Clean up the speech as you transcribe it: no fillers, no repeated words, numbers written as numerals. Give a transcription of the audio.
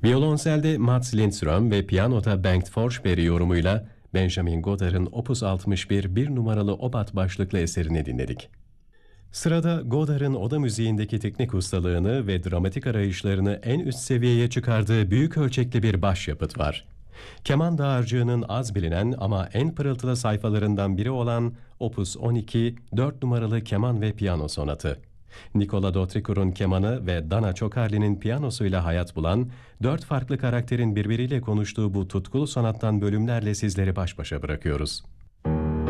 Violonselde Mats Lindström ve piyanoda Bengt Forsberg yorumuyla Benjamin Godard'ın Opus 61 bir numaralı Obat başlıklı eserini dinledik. Sırada Godard'ın oda müziğindeki teknik ustalığını ve dramatik arayışlarını en üst seviyeye çıkardığı büyük ölçekli bir başyapıt var. Keman dağarcığının az bilinen ama en pırıltılı sayfalarından biri olan Opus 12 4 numaralı keman ve piyano sonatı. Nicola Dautricourt'un kemanı ve Dana Ciocarli'nin piyanosuyla hayat bulan, 4 farklı karakterin birbiriyle konuştuğu bu tutkulu sanattan bölümlerle sizleri baş başa bırakıyoruz.